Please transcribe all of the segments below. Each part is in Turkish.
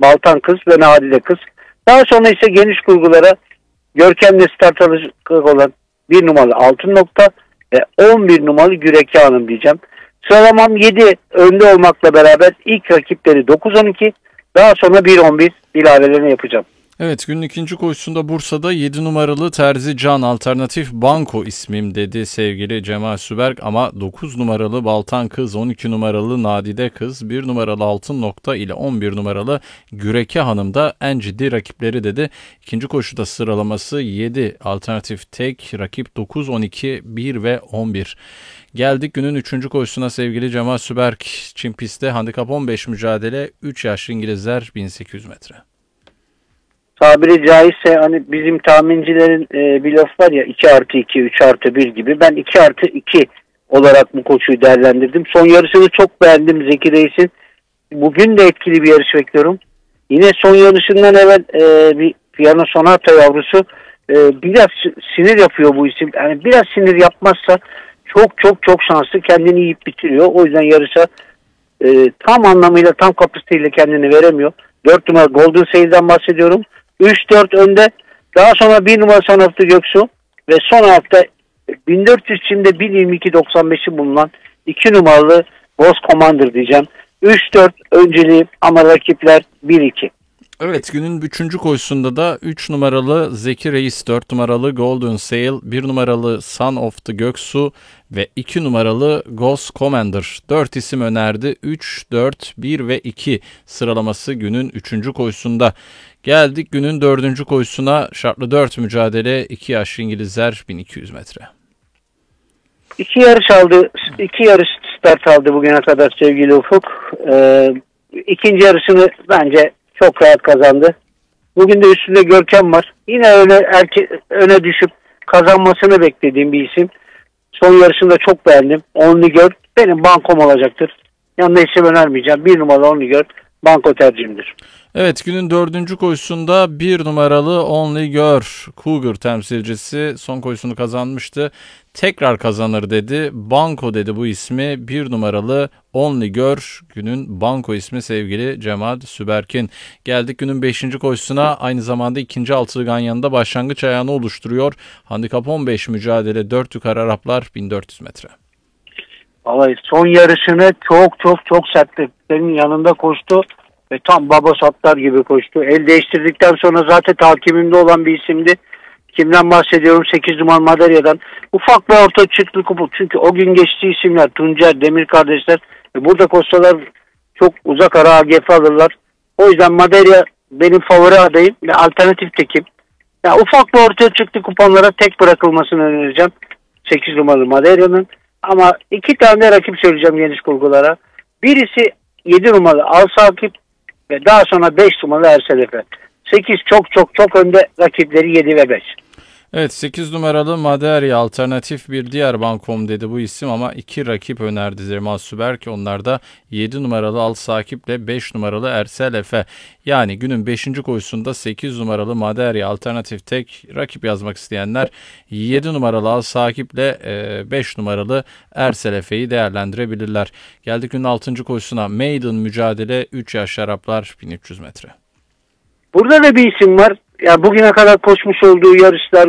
Baltan Kız ve Nadide Kız. Daha sonra ise geniş kurgulara görkemli start alacak olan 1 numaralı Altın Nokta ve 11 numaralı Güreke Hanım diyeceğim. Sıralamam 7 önde olmakla beraber ilk rakipleri 9-12, daha sonra 1-11 ilavelerini yapacağım. Evet, günün ikinci koşusunda Bursa'da 7 numaralı Terzi Can alternatif banko ismim dedi sevgili Cemal Süberk, ama 9 numaralı Baltan Kız, 12 numaralı Nadide Kız, 1 numaralı Altın Nokta ile 11 numaralı Güreke Hanım da en ciddi rakipleri dedi. İkinci koşuda sıralaması 7 alternatif tek, rakip 9, 12, 1 ve 11. Geldik günün 3. koşusuna sevgili Cemal Süberk. Çim pistte handikap 15 mücadele, 3 yaşlı İngilizler 1800 metre. Tabiri caizse hani bizim tahmincilerin bir laf var ya, 2+2, 3+1 gibi. Ben 2+2 olarak bu koşuyu değerlendirdim. Son yarışını çok beğendim Zeki Reis'in. Bugün de etkili bir yarış bekliyorum. Yine son yarışından evvel bir Fiano Sonata yavrusu biraz sinir yapıyor bu isim. Yani biraz sinir yapmazsa çok şanslı, kendini yiyip bitiriyor. O yüzden yarışa tam anlamıyla, tam kapasiteyle kendini veremiyor. 4 numara Golden Sail'den bahsediyorum. 3-4 önde. Daha sonra 1 numara Sanatlı Göksu ve son hafta 1400 çimde 1.22.95'i bulunan 2 numaralı Boss Commander diyeceğim. 3-4 önceliği ama rakipler 1-2. Evet, günün 3. koşusunda da 3 numaralı Zeki Reis, 4 numaralı Golden Sail, 1 numaralı Son of the Göksu ve 2 numaralı Ghost Commander. 4 isim önerdi. 3, 4, 1 ve 2 sıralaması günün 3. koşusunda. Geldik günün 4. koşusuna. Şartlı 4 mücadele, 2 yaşlı İngilizler 1200 metre. 2 yarış start aldı bugüne kadar sevgili Ufuk. İkinci yarışını bence çok rahat kazandı. Bugün de üstünde Görkem var. Yine öne düşüp kazanmasını beklediğim bir isim. Son yarışında çok beğendim. Only Girl benim bankom olacaktır. Yanında isim önermeyeceğim. 1 numaralı Only Girl banko tercihimdir. Evet, günün 4. koşusunda 1 numaralı Only Girl Cougar temsilcisi son koşusunu kazanmıştı. Tekrar kazanır dedi. Banko dedi bu ismi. 1 numaralı Only Girl günün banko ismi sevgili Cemal Süberk'in. Geldik günün 5. koşusuna. Aynı zamanda ikinci altılı ganyanında başlangıç ayağını oluşturuyor. Handikap 15 mücadele, 4 yukarı Araplar 1400 metre. Vallahi son yarışını çok sertliklerin yanında koştu ve tam baba satlar gibi koştu. El değiştirdikten sonra zaten takibimde olan bir isimdi. Kimden bahsediyorum? 8 numaralı Madarya'dan. Ufak bir orta çıktı kupu. Çünkü o gün geçtiği isimler Tuncer, Demir kardeşler. Burada koşsalar çok uzak ara AGF alırlar. O yüzden Madarya benim favori adayım ve alternatif tekim. Yani ufak bir ortaya çıktı kuponlara tek bırakılmasını önereceğim. 8 numaralı Madarya'nın. Ama 2 tane rakip söyleyeceğim geniş kurgulara. Birisi 7 numaralı Al Sakip ve daha sonra 5 numaralı Ersel Efe. 8 çok önde, rakipleri 7 ve 5. Evet, 8 numaralı Madarya alternatif bir diğer bankom dedi bu isim, ama 2 rakip önerdi Cemal Süberk. Onlar da 7 numaralı Al Sakip ile 5 numaralı Ersel Efe. Yani günün 5. koşusunda 8 numaralı Madarya alternatif tek, rakip yazmak isteyenler 7 numaralı Al Sakip ile 5 numaralı Ersel Efe'yi değerlendirebilirler. Geldik günün 6. koşusuna. Maiden mücadele, 3 yaş Araplar 1300 metre. Burada da bir isim var. Ya bugüne kadar koşmuş olduğu yarışlar,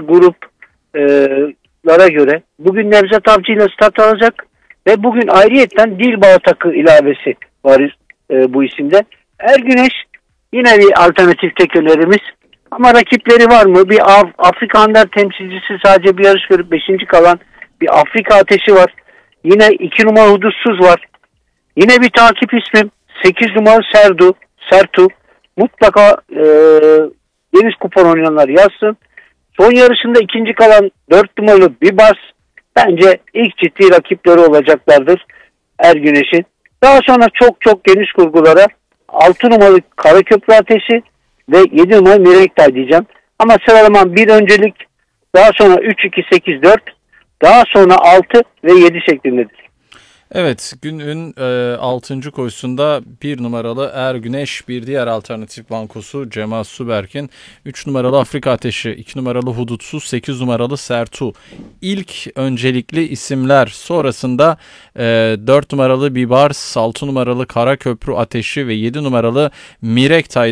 gruplara göre bugün Nevzat Avcı ile start alacak ve bugün ayrıyetten Dilbağ takı ilavesi var bu isimde. Ergüneş yine bir alternatif tek önerimiz. Ama rakipleri var mı? Bir Afrika Under temsilcisi sadece bir yarış görüp 5. kalan bir Afrika Ateşi var. Yine 2 numara Hudutsuz var. Yine bir takip ismim 8 numara Sertu. Mutlaka deniz kupon oynayanlar yazsın. Son yarışında 2. kalan 4 numaralı Bibas bence ilk ciddi rakipleri olacaklardır Ergüneş'in. Daha sonra çok geniş kurgulara 6 numaralı Karaköprü Ateşi ve 7 numaralı Mirektay diyeceğim. Ama sıralamam 1 öncelik, daha sonra 3-2-8-4, daha sonra 6 ve 7 şeklindedir. Evet, günün 6. koşusunda 1 numaralı Ergüneş, bir diğer alternatif bankosu Cemal Süberk'in, 3 numaralı Afrika Ateşi, 2 numaralı Hudutsuz, 8 numaralı Sertu. İlk öncelikli isimler, sonrasında 4 numaralı Bibars, 6 numaralı Karaköprü Ateşi ve 7 numaralı Mirektay